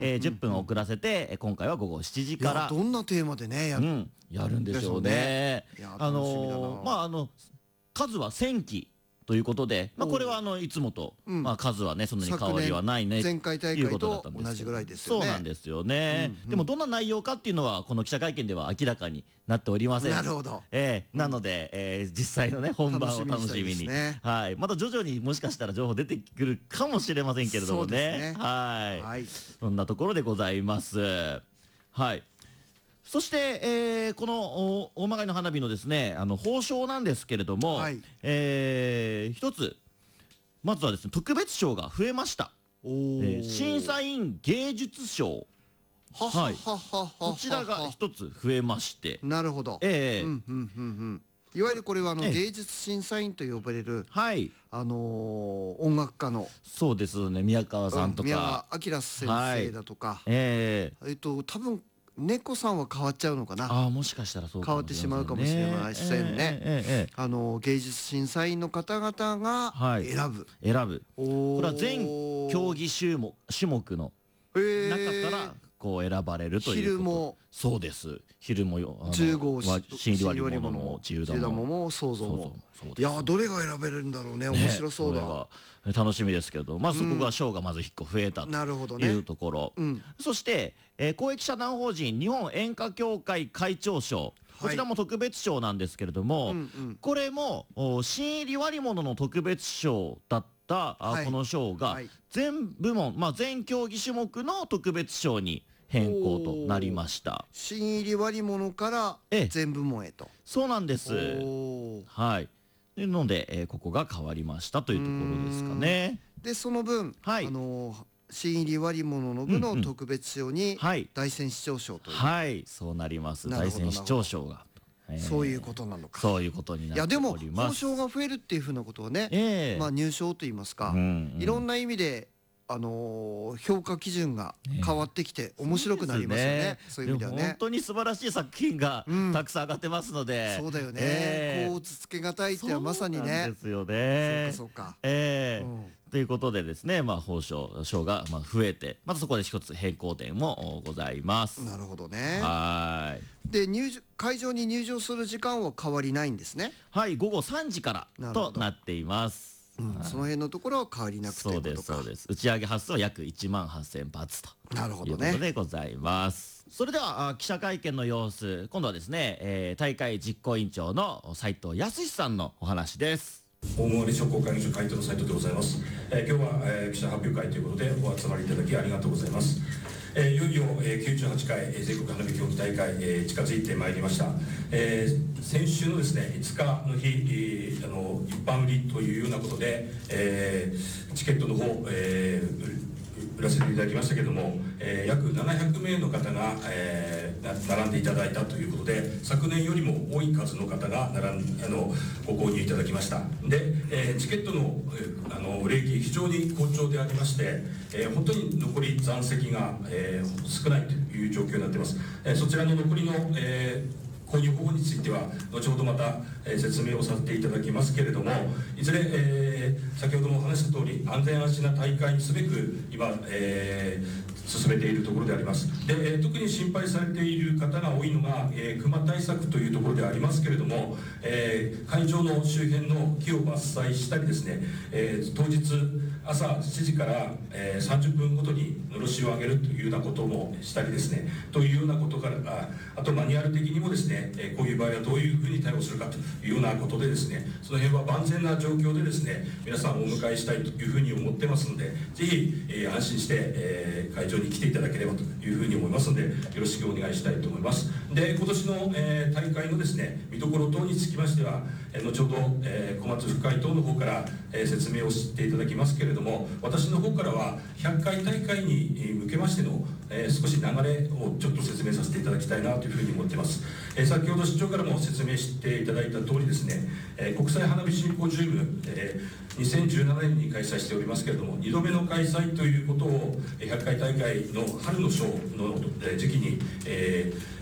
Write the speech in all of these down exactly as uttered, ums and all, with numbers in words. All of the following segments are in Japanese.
えー、じゅっぷん遅らせて、えー今回は午後しちじから、 どんなテーマでねやる、 うん、やるんでしょうね。 いやあ楽しみだなのーまああの数はせんきということで、まあ、これはあのいつもと、 うんまあ、数はねそんなに変わりはないね前回大いう会ことだったんですけどと同じぐらいですよね。 そうなんですよね、 うんうんでもどんな内容かっていうのはこの記者会見では明らかになっておりません。 なるほど。 えーなので、えー実際のね本番を楽しみに楽しみにしたいですねはい、また徐々にもしかしたら情報出てくるかもしれませんけれどもそうですねねはい、 はい。 そんなところでございます。はい。そして、えーこのお大曲の花火のですね、あの褒章なんですけれども、 はいえー一つまずはですね特別賞が増えました。 おえーー審査員芸術賞、 はははははこちらが一つ増えまして、 なるほど。 えーうんうんうんうん。いわゆるこれはあのええ芸術審査員と呼ばれるはい、 あのー音楽家のそうですね、宮川さんと宮か、 川明先生だとか、 えーえっと多分猫さんは変わっちゃうのかな。 ああもしかしたらそうかもしれませんね。 変わってしまうかもしれませんねえーえーえーえーあの芸術審査員の方々がはい選ぶ。 選ぶ。 ここれは全競技種目種目の中からこう選ばれるということ。 昼もそうです。昼もよあのじゅうごわ新入り割り物も自由自由だもだもも創造そうもそうそうですいやどれが選べるんだろうね。面白そうだ。 ねこれが楽しみですけど、まあそこが賞がまずいっこ増えたとなるほどねいうところ、 うんそして、えー公益社団法人日本演歌協会会長賞、こちらも特別賞なんですけれども、 うんうんこれもお新入り割り物の特別賞だったあ、 はいこの賞がはい全部門、まあ、全競技種目の特別賞に変更となりました。 新入り割り物からええ全部門へと。 そうなんです。 おーはい。いうので、えーここが変わりましたというところですかね。 でその分、 はいあのー新入り割り物の部のうんうん特別賞にはい大選市長賞という、 はい、そうなります。 なるほど大選市長賞が、えーそういうことなのか。 そういうことになっていやでもおります。 報奨が増えるっていうふうなことはね、 ええまあ入賞といいますか、 うんうんいろんな意味であのー評価基準が変わってきて面白くなりますよね。そういう意味ではも本ね。 当に素晴らしい作品がうんたくさん上がってますので、 そうだよね。 ええこうつつけがたいっていうのはまさにそうなんねで。すよね。 そうかそうかええうんということでですね、まあ報奨賞がまあ増えて、またそこで一つ変更点もございます。 なるほどね。 はーい。 で入場会場に入場する時間は変わりないんですね。 はい、午後さんじからなるほどとなっています。 うんその辺のところは変わりなくといそううですことか。 そうです。打ち上げ発数は約いちまんはっせんぱつとなるほどいうことね。 でございます。それではあ記者会見の様子、今度はですね、えー大会実行委員長の斉藤康さんのお話です。 大森商工会議所会頭の斉藤でございます。えー今日は、えー記者発表会ということでお集まりいただきありがとうございます。えーいよいよ、えーきゅうじゅうはちかいえー全国花火競技大会、えー近づいてまいりました。えー先週のですねいつかの日、えーあの一般売りというようなことで、えーチケットの方、えー売らせていただきましたけれども、えー約ななひゃくめいの方が、えーな並んでいただいたということで、昨年よりも多い数の方が並んあのご購入いただきました。で、えーチケットの、えーあの売れ行き非常に好調でありまして、えー本当に残り残席が、えー少ないという状況になっています。えーそちらの残りの、えー購入方法については後ほどまた、えー説明をさせていただきますけれども、いずれ、えー先ほどもお話した通り安全安心な大会にすべく今、えー進めているところであります。で、えー特に心配されている方が多いのが、えー、熊対策というところでありますけれども、えー会場の周辺の木を伐採したりですね、えー当日朝しちじから、えーさんじゅっぷんごとにのろしを上げるというようなこともしたりですね、というようなことからああとマニュアル的にもですね、えーこういう場合はどういうふうに対応するかというようなことでですね、その辺は万全な状況でですね皆さんをお迎えしたいというふうに思ってますので、ぜひ、えー安心して、えー会場に来ていただければというふうに思いますので、よろしくお願いしたいと思います。で、今年の、えー大会のですね見どころ等につきましては、えー後ほど、えー小松副会頭の方から、えー説明をしていただきますけれども、私の方からはひゃっかい大会にえー向けましての、えー少し流れをちょっと説明させていただきたいなというふうに思っています。えー先ほど市長からも説明していただいた通りですね、えー国際花火シンポジウム、えーにせんじゅうななねんに開催しておりますけれども、にどめの開催ということをえーひゃっかい大会の春のショーのえー時期に、えー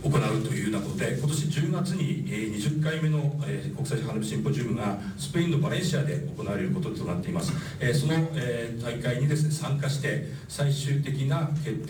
行うというようなことで、今年じゅうがつに、えー、にじゅっかいめの、えー、国際花火シンポジウムがスペインのバレンシアで行われることとなっています。えー、その、えー、大会にですね参加して最終的な決定